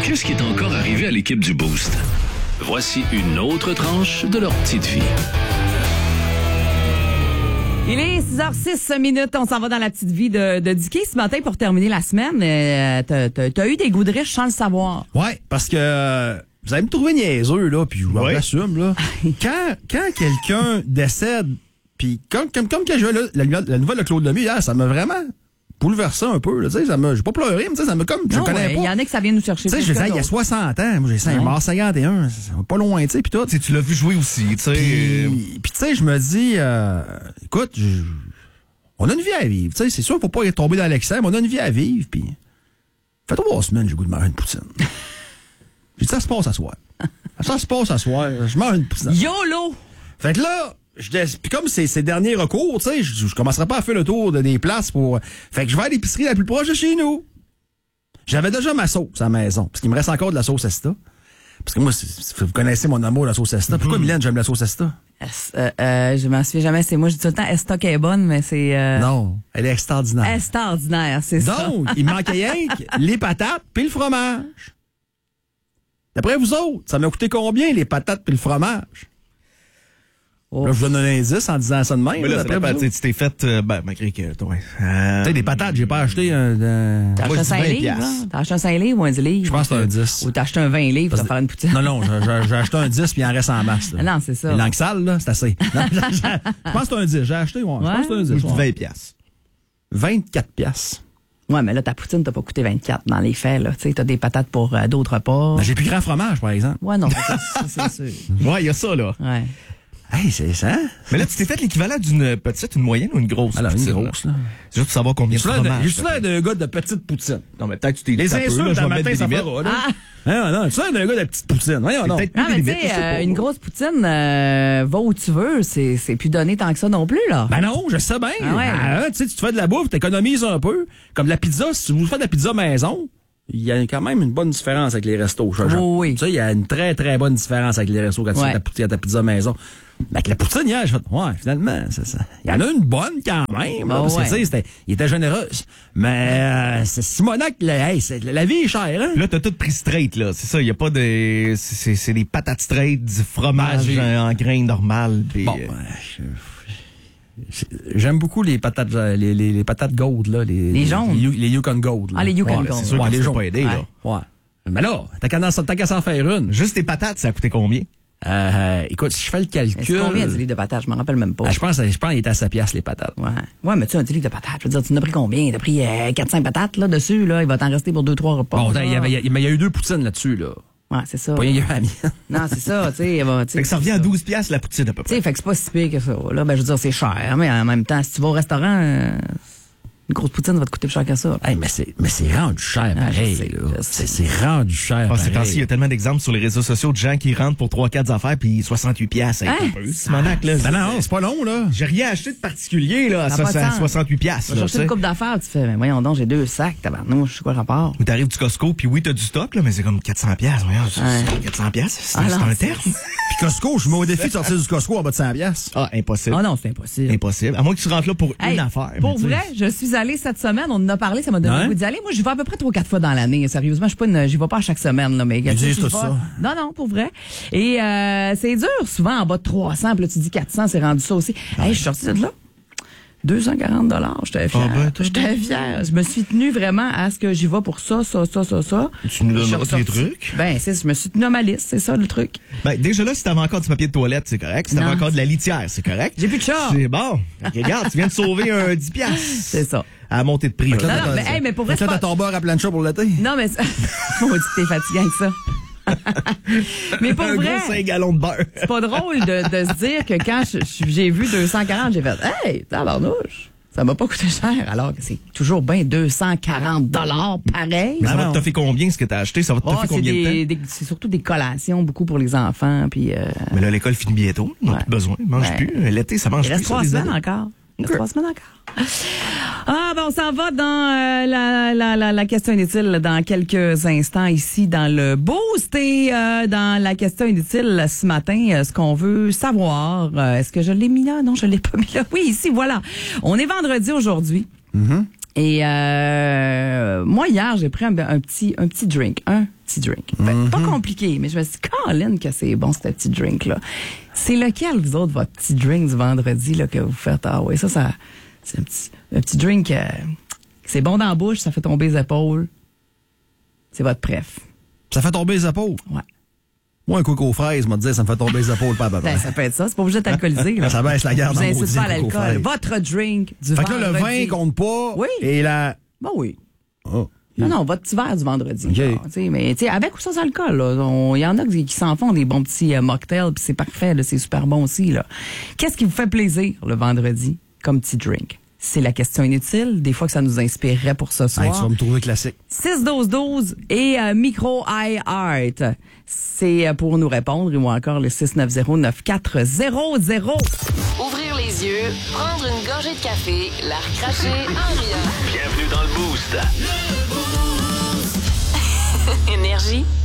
Qu'est-ce qui est encore arrivé à l'équipe du Boost? Voici une autre tranche de leur petite vie. Il est 6h06. On s'en va dans la petite vie de Dicky ce matin pour terminer la semaine. T'as eu des goûts de riche sans le savoir. Ouais, parce que vous allez me trouver niaiseux, là, puis je vous l'assume, là. Quand quelqu'un décède, puis comme que je vois la nouvelle de Claude Lemieux hier, ça m'a vraiment bouleversé un peu, là, tu sais, j'ai pas pleuré, mais tu sais, ça m'a comme, je connais pas. Il y en a que ça vient nous chercher. Tu sais, je disais, il y a 60 ans, moi j'ai ça, il est mort 51, c'est pas loin, tu sais, puis tout. Tu l'as vu jouer aussi, tu sais. Puis tu sais, je me dis, écoute, on a une vie à vivre, tu sais, c'est sûr qu'il faut pas tomber dans l'excès, mais on a une vie à vivre, puis fait 3 semaines, j'ai le goût de manger une poutine. J'ai dit, ça se passe à soir. Ça se passe à soir, je mange une poutine. YOLO! Fait que là, puis comme c'est ces derniers recours, tu sais, je commencerai pas à faire le tour des places pour... Fait que je vais à l'épicerie la plus proche de chez nous. J'avais déjà ma sauce à la maison, parce qu'il me reste encore de la sauce Esta. Parce que moi, vous connaissez mon amour de la sauce Esta. Pourquoi, Mylène, j'aime la sauce Esta? Je m'en souviens jamais, c'est moi, je dis tout le temps Esta qui est bonne, mais c'est... Non, elle est extraordinaire. Extraordinaire, c'est ça. Donc, il me manquait rien que les patates puis le fromage. D'après vous autres, ça m'a coûté combien, les patates puis le fromage? Oh. Là, je vous donne un indice en disant ça de même. Mais là, tu t'es fait, malgré que, tu sais, des patates, j'ai pas acheté un... T'as acheté un 5 livres, là? T'as acheté un 5 livres ou un 10 livres? Je pense que c'est un 10. Ou t'as acheté un 20 livres pour faire une poutine? Non, j'ai acheté un 10 puis il en reste en masse. Là. Non, c'est ça. Une langue sale, là, c'est assez. Non, je pense que c'est un 10. J'ai acheté, ouais. Je pense que c'est un 10. 20 piastres. 24 piastres. Ouais, mais là, ta poutine t'a pas coûté 24 dans les faits, là. Tu sais, t'as des patates pour d'autres repas. Ben, j'ai plus grand fromage, par exemple. Ouais, non, c'est sûr. Ouais, il y a ça, là. Ouais. Hey, c'est ça. Mais là, tu t'es fait l'équivalent d'une petite, une moyenne ou une grosse? Alors, poutine, une grosse, là. C'est juste pour savoir combien de fromage. J'ai l'air d'un gars de petite poutine. Non, mais peut-être que tu t'es dit Les insultes, dans le matin, ça fera, là. Non, tu l'air d'un gars de petite poutine. Voyons, non. Non, mais tu sais, une grosse poutine, va où tu veux, c'est plus donné tant que ça non plus, là. Ben non, je sais bien. Ah ouais. Tu sais, tu te fais de la bouffe, t'économises un peu. Comme la pizza, si vous faites de la pizza maison, il y a quand même une bonne différence avec les restos. Oui. Tu sais, il y a une très, très bonne différence avec les restos quand tu fais ta pizza maison. Avec la poutine, hier, j'ai fait, ouais, finalement, c'est ça. Il y en a une bonne quand même, là, parce que, tu sais, il était généreuse. Mais, c'est Simonac, la vie est chère, hein. Là, t'as tout pris straight, là. C'est ça, il y a pas de, c'est des patates straight, du fromage en grains normal. Pis, bon, j'aime beaucoup les patates, les patates gold, là. Les jaunes. Les Yukon Gold. Là. Ah, les Yukon Gold. C'est sûr que les jaunes pas aidé, là. Ouais. Mais là, t'as qu'à s'en faire une. Juste tes patates, ça a coûté combien? Écoute, si je fais le calcul... C'est combien de livres de patates? Je m'en rappelle même pas. Je pense qu'il était à 7 piastres, les patates. Ouais, mais tu sais, un livre de patates, je veux dire, tu en as pris combien? T'as pris 4-5 patates, là, dessus, là. Il va t'en rester pour 2-3 repas. Bon, il y a eu 2 poutines là-dessus, là. Ouais, c'est ça. Pas il y a eu la mienne. Non, c'est ça, tu sais. Fait que ça revient à 12 piastres, la poutine, à peu près. Tu sais, fait que c'est pas si pire que ça. Là, ben, je veux dire, c'est cher, mais en même temps, si tu vas au restaurant... Une grosse poutine va te coûter plus cher que ça. Hey, mais c'est rendu cher, pareil. C'est rendu cher, pareil. Il y a tellement d'exemples sur les réseaux sociaux de gens qui rentrent pour 3-4 affaires puis 68 piastres. Simonac, là. Ben non, c'est pas long, là. J'ai rien acheté de particulier, là, à 68 piastres. Tu vas chercher une coupe d'affaires, tu fais, mais voyons donc, j'ai 2 sacs, tabarnouche, je sais quoi le rapport. Ou t'arrives du Costco, puis oui, t'as du stock, là, mais c'est comme 400 piastres. Voyons, 400 piastres, c'est un terme. Puis Costco, je me mets au défi de sortir du Costco en bas de 100 piastres. Ah, impossible. Ah non, c'est impossible. Impossible. À moins que tu rentres là pour une affaire. Pour vrai, je suis allée cette semaine, on en a parlé, ça m'a donné le goût d'y aller. Moi, j'y vais à peu près 3-4 fois dans l'année. Sérieusement, j'y vais pas à chaque semaine, là, mais. Ils disent tout ça. Non, pour vrai. Et, c'est dur, souvent, en bas de 300, puis là, tu dis 400, c'est rendu ça aussi. Hey, je suis sortie de là. 240 $. J'étais fière. J'étais fière. Je me suis tenue vraiment à ce que j'y vais pour ça. Tu nous donneras tes trucs? Ben, je me suis tenue à ma liste, c'est ça le truc. Ben, déjà là, si t'avais encore du papier de toilette, c'est correct. Si t'avais encore de la litière, c'est correct. J'ai plus de chat. C'est bon. Regarde, tu viens de sauver un 10 piastres. C'est ça. À la montée de prix. Mais pour vrai, t'as ton bar à plein de choses pour l'été. Non, mais on dit que t'es fatigué avec ça. Mais pour vrai, gros 5 gallons de beurre. C'est pas drôle de se dire que quand j'ai vu 240, j'ai fait « Hey, tabarnouche, ça m'a pas coûté cher. » Alors que c'est toujours bien 240 $ pareil. Mais ça va te toffer combien ce que t'as acheté? Ça va te toffer combien de temps? C'est surtout des collations, beaucoup pour les enfants. Puis, mais là, l'école finit bientôt. Ils n'ont plus besoin. Ils mangent plus. L'été, ça mange plus. Il reste 3 semaines encore. Ah, ben on s'en va dans la question inutile dans quelques instants ici dans le Boost et dans la question inutile ce matin, ce qu'on veut savoir, est-ce que je l'ai mis là? Non, je l'ai pas mis là. Oui, ici, voilà. On est vendredi aujourd'hui. Et moi, hier, j'ai pris un petit drink. Un petit drink. Pas compliqué, mais je me suis dit, Colin, que c'est bon, ce petit drink-là. C'est lequel, vous autres, votre petit drink du vendredi là, que vous faites? Ah oui, ça c'est un petit drink... c'est bon dans la bouche, ça fait tomber les épaules. C'est votre préf. Ça fait tomber les épaules? Ouais. Moi, un coco aux fraises, m'a dit, ça me fait tomber les épaules, pas à peu près. Ben, ça peut être ça. C'est pas obligé d'être alcoolisé. Là. Ça baisse la garde en maudit. maudit. Vous incitez pas à l'alcool. Votre drink du vendredi. Fait que là, le vin compte pas. Oui. Et la... Ben oui. Oh. Non, votre petit verre du vendredi. Okay. Là, mais avec ou sans alcool, il y en a qui s'en font des bons petits mocktails, puis c'est parfait, là, c'est super bon aussi. Là. Qu'est-ce qui vous fait plaisir le vendredi comme petit drink? C'est la question inutile. Des fois que ça nous inspirerait pour ce soir. Hey, tu vas me trouver classique. 6-12-12 et Micro iHeart. C'est pour nous répondre. Ou encore le 690-9400. Ouvrir les yeux, prendre une gorgée de café, la recracher en riant. Bienvenue dans le Boost. Énergie.